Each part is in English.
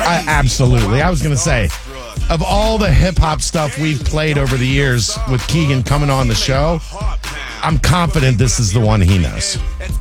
Absolutely. I was going to say, of all the hip-hop stuff we've played over the years with Keegan coming on the show, I'm confident this is the one he knows.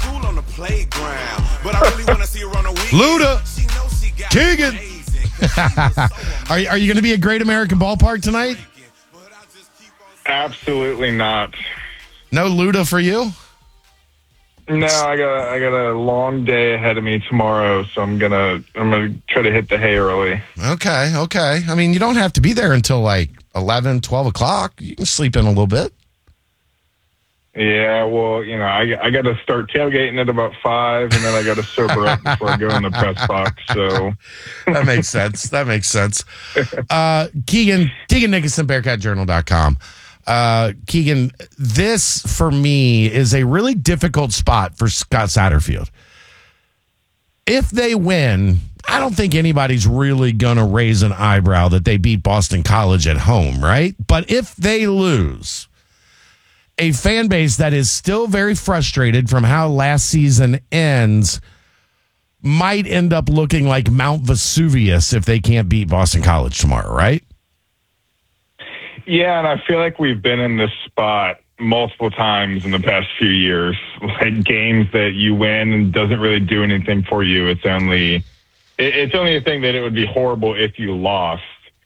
Luda, Keegan. Are you going to be at Great American Ballpark tonight? Absolutely not. No Luda for you? No, I got a long day ahead of me tomorrow, so I'm gonna try to hit the hay early. Okay. I mean, you don't have to be there until like 11, 12 o'clock. You can sleep in a little bit. Yeah, well, I got to start tailgating at about 5, and then I got to sober up before I go in the press box. So that makes sense. Keegan Nicholson, BearcatJournal.com. Keegan, this for me is a really difficult spot for Scott Satterfield. If they win, I don't think anybody's really going to raise an eyebrow that they beat Boston College at home, right? But if they lose, a fan base that is still very frustrated from how last season ends might end up looking like Mount Vesuvius if they can't beat Boston College tomorrow, right? Yeah, and I feel like we've been in this spot multiple times in the past few years. Like games that you win and doesn't really do anything for you. It's only a thing that it would be horrible if you lost.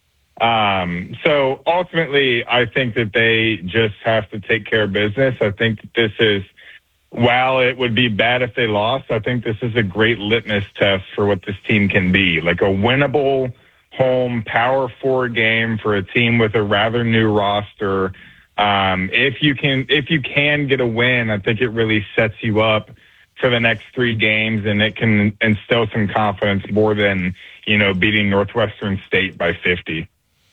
So ultimately, I think that they just have to take care of business. I think that this is, while it would be bad if they lost, I think this is a great litmus test for what this team can be. Like a winnable home Power 4 game for a team with a rather new roster. If you can get a win, I think it really sets you up for the next 3 games, and it can instill some confidence more than, beating Northwestern State by 50.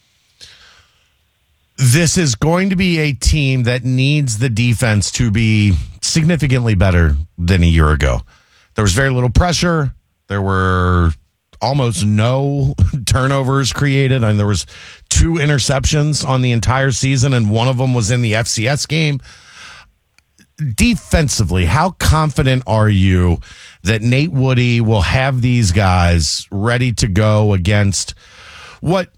This is going to be a team that needs the defense to be significantly better than a year ago. There was very little pressure. There were almost no turnovers created. And there was 2 interceptions on the entire season, and one of them was in the FCS game. Defensively, how confident are you that Nate Woody will have these guys ready to go against what